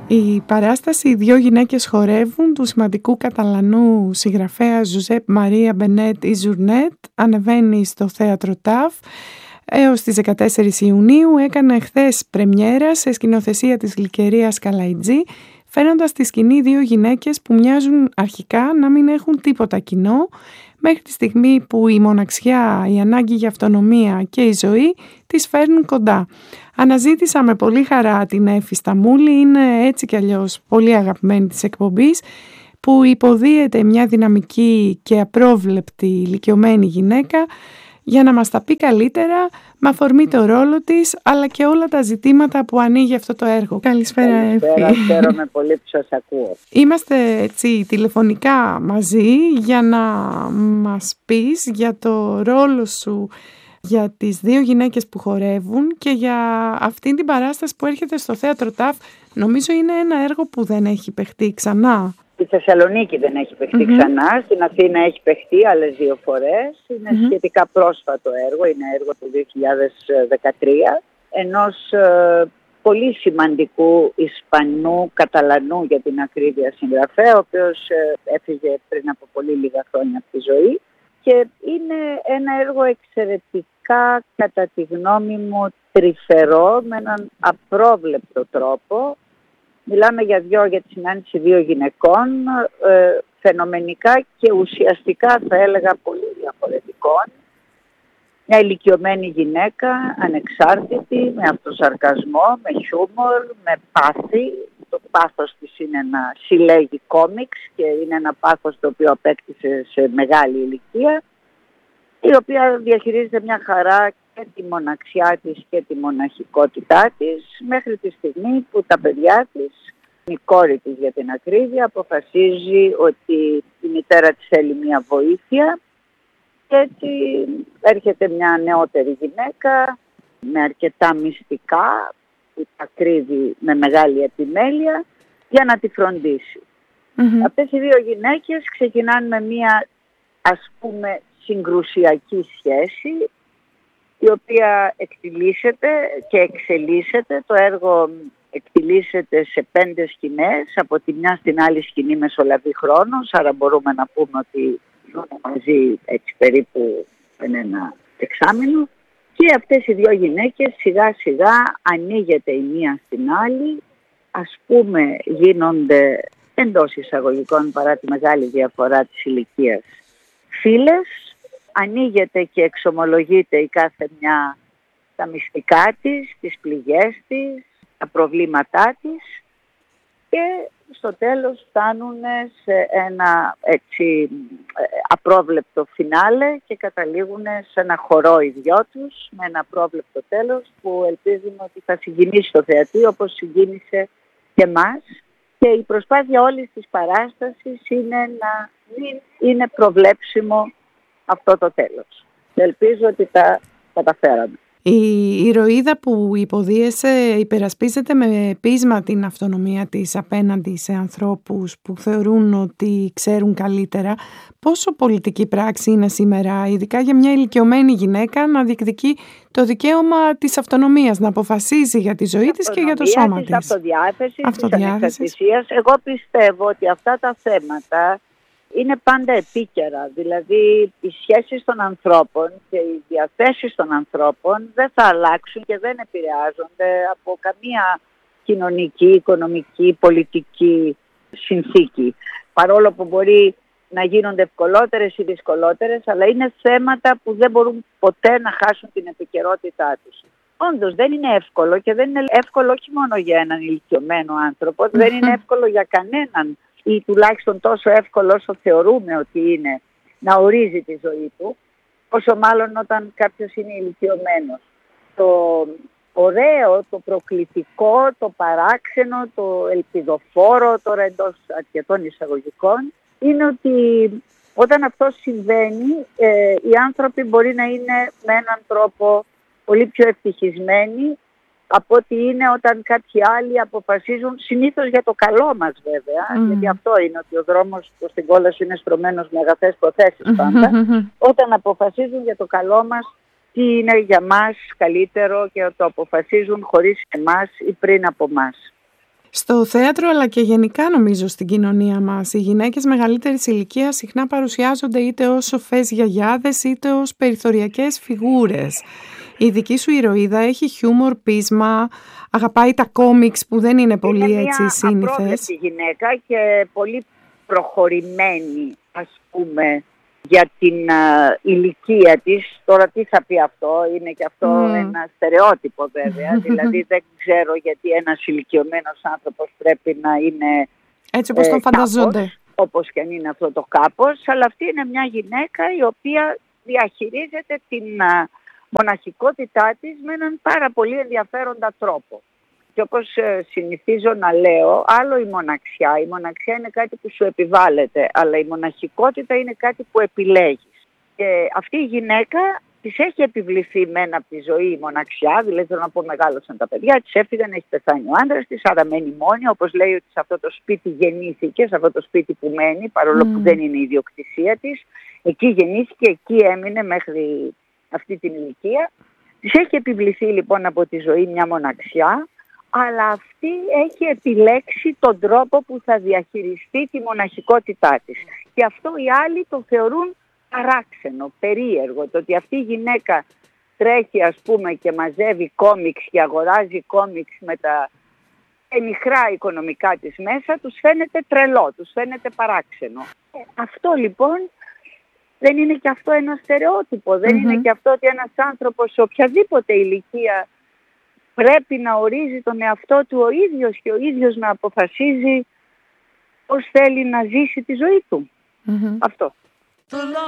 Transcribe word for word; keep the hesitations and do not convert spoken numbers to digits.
Η παράσταση «Οι δύο γυναίκες χορεύουν» του σημαντικού Καταλανού συγγραφέα Ζουζέπ Μαρία Μπενέτ ή Ζουρνέτ ανεβαίνει στο θέατρο ΤΑΦ έως τις δεκατέσσερις Ιουνίου. Έκανε χθες πρεμιέρα σε σκηνοθεσία της Γλυκερίας Καλαϊτζή, φέρνοντας στη σκηνή δύο γυναίκες που μοιάζουν αρχικά να μην έχουν τίποτα κοινό, μέχρι τη στιγμή που η μοναξιά, η ανάγκη για αυτονομία και η ζωή τις φέρνουν κοντά. Αναζήτησα με πολύ χαρά την Έφη Σταμούλη, είναι έτσι κι αλλιώς πολύ αγαπημένη της εκπομπής, που υποδίεται μια δυναμική και απρόβλεπτη ηλικιωμένη γυναίκα για να μας τα πει καλύτερα με αφορμή το ρόλο της, αλλά και όλα τα ζητήματα που ανοίγει αυτό το έργο. Καλησπέρα, Καλησπέρα, Έφη. χαίρομαι πολύ που σας ακούω. Είμαστε έτσι τηλεφωνικά μαζί για να μας πεις για το ρόλο σου για τις δύο γυναίκες που χορεύουν και για αυτήν την παράσταση που έρχεται στο θέατρο ΤΑΦ. Νομίζω είναι ένα έργο που δεν έχει παιχτεί ξανά. Στη Θεσσαλονίκη δεν έχει παιχτεί mm-hmm. ξανά, στην Αθήνα έχει παιχτεί άλλες δύο φορές. Είναι mm-hmm. σχετικά πρόσφατο έργο, είναι έργο του δύο χιλιάδες δεκατρία, ενός ε, πολύ σημαντικού Ισπανού, Καταλανού για την ακρίβεια συγγραφέα, ο οποίος ε, έφυγε πριν από πολύ λίγα χρόνια από τη ζωή. Και είναι ένα έργο εξαιρετικά, κατά τη γνώμη μου, τρυφερό, με έναν απρόβλεπτο τρόπο. Μιλάμε για, δυο, για τη συνάντηση δύο γυναικών, ε, φαινομενικά και ουσιαστικά θα έλεγα πολύ διαφορετικών. Μια ηλικιωμένη γυναίκα, ανεξάρτητη, με αυτοσαρκασμό, με χιούμορ, με πάθη. Το πάθος της είναι να συλλέγει κόμιξ και είναι ένα πάθος το οποίο απέκτησε σε μεγάλη ηλικία, η οποία διαχειρίζεται μια χαρά και τη μοναξιά της και τη μοναχικότητά της, μέχρι τη στιγμή που τα παιδιά της, η κόρη της για την ακρίβεια, αποφασίζει ότι η μητέρα της θέλει μια βοήθεια και έτσι έρχεται μια νεότερη γυναίκα με αρκετά μυστικά που τα κρύβει με μεγάλη επιμέλεια για να τη φροντίσει. Mm-hmm. Αυτές οι δύο γυναίκες ξεκινάνε με μια, ας πούμε, συγκρουσιακή σχέση, η οποία εκτιλήσεται και εξελίσσεται. Το έργο εκτιλήσεται σε πέντε σκηνές, από τη μια στην άλλη σκηνή μεσολαβεί χρόνος, άρα μπορούμε να πούμε ότι ζουν μαζί έτσι περίπου ένα εξάμηνο. Και αυτές οι δύο γυναίκες σιγά σιγά ανοίγεται η μία στην άλλη, ας πούμε γίνονται εντός εισαγωγικών παρά τη μεγάλη διαφορά της ηλικίας φίλες, ανοίγεται και εξομολογείται η κάθε μια τα μυστικά της, τις πληγές της, τα προβλήματά της και στο τέλος φτάνουν σε ένα έτσι απρόβλεπτο φινάλε και καταλήγουν σε ένα χορό οι δυο τους με ένα απρόβλεπτο τέλος που ελπίζουμε ότι θα συγκινήσει το θεατή όπως συγκίνησε και εμάς. Και η προσπάθεια όλης της παράστασης είναι να μην είναι προβλέψιμο αυτό το τέλος. Ελπίζω ότι τα καταφέραμε. Η ηρωίδα που υποδίεσαι υπερασπίζεται με πείσμα την αυτονομία της απέναντι σε ανθρώπους που θεωρούν ότι ξέρουν καλύτερα. Πόσο πολιτική πράξη είναι σήμερα, ειδικά για μια ηλικιωμένη γυναίκα, να διεκδικεί το δικαίωμα της αυτονομίας, να αποφασίζει για τη ζωή της και για το σώμα της. Αυτοδιάθεσης, αυτοδιάθεσης, της ανεξαρτησίας. Εγώ πιστεύω ότι αυτά τα θέματα είναι πάντα επίκαιρα, δηλαδή οι σχέσεις των ανθρώπων και οι διαθέσεις των ανθρώπων δεν θα αλλάξουν και δεν επηρεάζονται από καμία κοινωνική, οικονομική, πολιτική συνθήκη. Παρόλο που μπορεί να γίνονται ευκολότερες ή δυσκολότερες, αλλά είναι θέματα που δεν μπορούν ποτέ να χάσουν την επικαιρότητά τους. Όντως δεν είναι εύκολο και δεν είναι εύκολο όχι μόνο για έναν ηλικιωμένο άνθρωπο, δεν είναι εύκολο για κανέναν ή τουλάχιστον τόσο εύκολο όσο θεωρούμε ότι είναι να ορίζει τη ζωή του, όσο μάλλον όταν κάποιος είναι ηλικιωμένος. Το ωραίο, το προκλητικό, το παράξενο, το ελπιδοφόρο, τώρα εντός αρκετών εισαγωγικών, είναι ότι όταν αυτό συμβαίνει, ε, οι άνθρωποι μπορεί να είναι με έναν τρόπο πολύ πιο ευτυχισμένοι από ότι είναι όταν κάποιοι άλλοι αποφασίζουν, συνήθως για το καλό μας βέβαια, mm. γιατί αυτό είναι ότι ο δρόμος προς την κόλαση είναι στρωμένος με αγαθές προθέσεις πάντα, mm-hmm. όταν αποφασίζουν για το καλό μας, τι είναι για μας καλύτερο και το αποφασίζουν χωρίς εμάς ή πριν από μας. Στο θέατρο αλλά και γενικά νομίζω στην κοινωνία μας, οι γυναίκες μεγαλύτερης ηλικίας συχνά παρουσιάζονται είτε ως σοφές γιαγιάδες είτε ως περιθωριακές φιγούρες. Η δική σου ηρωίδα έχει χιούμορ, πείσμα, αγαπάει τα κόμιξ που δεν είναι πολύ είναι έτσι σύνηθες. Είναι μια απρόβλεπτη γυναίκα και πολύ προχωρημένη, ας πούμε, για την uh, ηλικία της. Τώρα τι θα πει αυτό, είναι και αυτό mm. ένα στερεότυπο βέβαια. Δηλαδή δεν ξέρω γιατί ένας ηλικιωμένος άνθρωπος πρέπει να είναι έτσι όπως ε, τον φανταζόνται. Κάπως, όπως και αν είναι αυτό το κάπως, αλλά αυτή είναι μια γυναίκα η οποία διαχειρίζεται την uh, μοναχικότητά της με έναν πάρα πολύ ενδιαφέροντα τρόπο. Και όπως ε, συνηθίζω να λέω, άλλο η μοναξιά. Η μοναξιά είναι κάτι που σου επιβάλλεται, αλλά η μοναχικότητα είναι κάτι που επιλέγεις. Και αυτή η γυναίκα της έχει επιβληθεί μένα από τη ζωή η μοναξιά, δηλαδή θέλω να πω μεγάλωσαν τα παιδιά, της έφυγαν, έχει πεθάνει ο άντρας της, άρα μένει μόνη, όπως λέει ότι σε αυτό το σπίτι γεννήθηκε, σε αυτό το σπίτι που μένει, παρόλο mm. που δεν είναι η ιδιοκτησία της, εκεί γεννήθηκε, εκεί έμεινε μέχρι αυτή την ηλικία. Της έχει επιβληθεί λοιπόν από τη ζωή μια μοναξιά, αλλά αυτή έχει επιλέξει τον τρόπο που θα διαχειριστεί τη μοναχικότητά της. Και αυτό οι άλλοι το θεωρούν παράξενο, περίεργο. Το ότι αυτή η γυναίκα τρέχει ας πούμε και μαζεύει κόμιξ και αγοράζει κόμιξ με τα εμιχρά οικονομικά της μέσα, τους φαίνεται τρελό, τους φαίνεται παράξενο. Αυτό λοιπόν δεν είναι και αυτό ένα στερεότυπο, δεν mm-hmm. είναι και αυτό ότι ένας άνθρωπος σε οποιαδήποτε ηλικία πρέπει να ορίζει τον εαυτό του ο ίδιος και ο ίδιος να αποφασίζει πώς θέλει να ζήσει τη ζωή του. Mm-hmm. Αυτό.